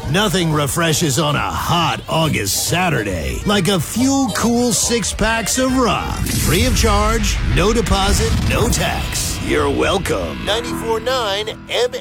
Nothing refreshes on a hot August Saturday like a few cool 6-packs of rock. Free of charge, no deposit, no tax. You're welcome. 94.9 M.